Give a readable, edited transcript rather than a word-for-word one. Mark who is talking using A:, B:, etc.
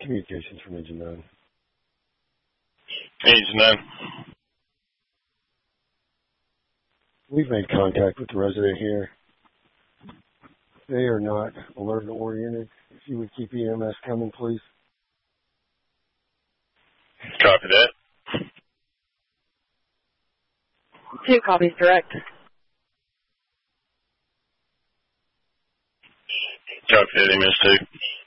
A: Communications from Engine 9.
B: Engine 9.
A: We've made contact with the resident here. They are not alert oriented. If you would keep EMS coming, please.
B: Copy that.
C: 2 copies direct.
B: Copy that, EMS 2.